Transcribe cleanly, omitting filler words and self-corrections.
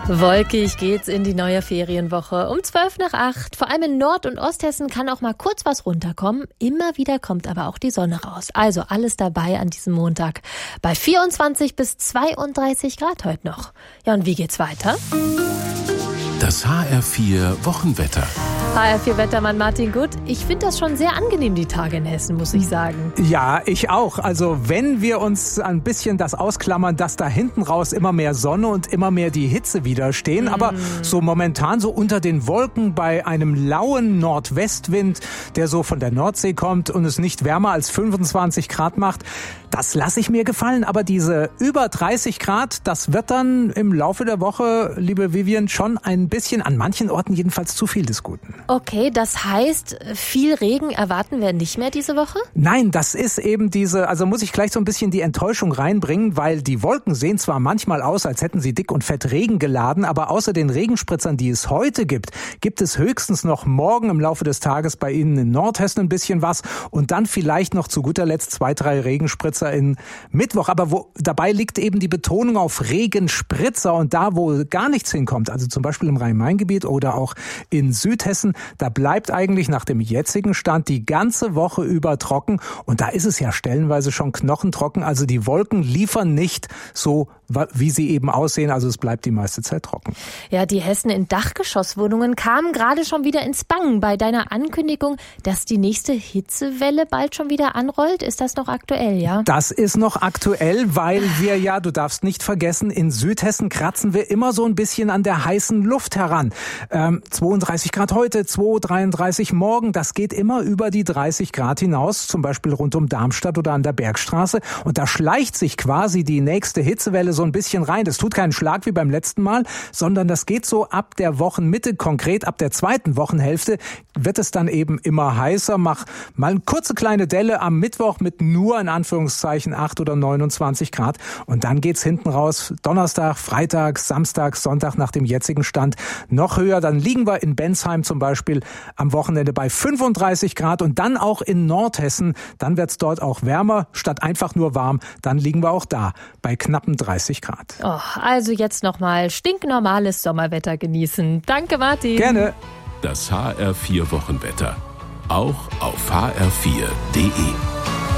Wolkig geht's in die neue Ferienwoche. Um 7:55. Vor allem in Nord- und Osthessen kann auch mal kurz was runterkommen. Immer wieder kommt aber auch die Sonne raus. Also alles dabei an diesem Montag. Bei 24 bis 32 Grad heute noch. Ja, und wie geht's weiter? Das HR4 Wochenwetter. HR4-Wettermann Martin Gut. Ich finde das schon sehr angenehm, die Tage in Hessen, muss ich sagen. Ja, ich auch. Also wenn wir uns ein bisschen das ausklammern, dass da hinten raus immer mehr Sonne und immer mehr die Hitze widerstehen. Aber so momentan so unter den Wolken bei einem lauen Nordwestwind, der so von der Nordsee kommt und es nicht wärmer als 25 Grad macht, das lasse ich mir gefallen. Aber diese über 30 Grad, das wird dann im Laufe der Woche, liebe Vivian, schon ein bisschen, an manchen Orten jedenfalls, zu viel des Guten. Okay, das heißt, viel Regen erwarten wir nicht mehr diese Woche? Nein, das ist eben also muss ich gleich so ein bisschen die Enttäuschung reinbringen, weil die Wolken sehen zwar manchmal aus, als hätten sie dick und fett Regen geladen, aber außer den Regenspritzern, die es heute gibt es höchstens noch morgen im Laufe des Tages bei Ihnen in Nordhessen ein bisschen was und dann vielleicht noch zu guter Letzt 2, 3 Regenspritzer in Mittwoch. Aber dabei liegt eben die Betonung auf Regenspritzer und da, wo gar nichts hinkommt, also zum Beispiel im Rhein-Main-Gebiet oder auch in Südhessen, da bleibt eigentlich nach dem jetzigen Stand die ganze Woche über trocken und da ist es ja stellenweise schon knochentrocken. Also die Wolken liefern nicht so, wie sie eben aussehen. Also es bleibt die meiste Zeit trocken. Ja, die Hessen in Dachgeschosswohnungen kamen gerade schon wieder ins Bangen bei deiner Ankündigung, dass die nächste Hitzewelle bald schon wieder anrollt. Ist das noch aktuell, ja? Das ist noch aktuell, weil wir ja, du darfst nicht vergessen, in Südhessen kratzen wir immer so ein bisschen an der heißen Luft heran. 32 Grad heute, 33 morgen, das geht immer über die 30 Grad hinaus, zum Beispiel rund um Darmstadt oder an der Bergstraße. Und da schleicht sich quasi die nächste Hitzewelle so ein bisschen rein. Das tut keinen Schlag wie beim letzten Mal, sondern das geht so ab der Wochenmitte, konkret ab der zweiten Wochenhälfte, wird es dann eben immer heißer. Mach mal eine kurze kleine Delle am Mittwoch mit nur in Anführungszeichen 8 oder 29 Grad. Und dann geht's hinten raus, Donnerstag, Freitag, Samstag, Sonntag nach dem jetzigen Stand noch höher. Dann liegen wir in Bensheim zum Beispiel am Wochenende bei 35 Grad und dann auch in Nordhessen. Dann wird's dort auch wärmer, statt einfach nur warm. Dann liegen wir auch da bei knappen 30 Grad. Oh, also jetzt nochmal stinknormales Sommerwetter genießen. Danke, Martin. Gerne. Das HR4 Wochenwetter. Auch auf hr4.de.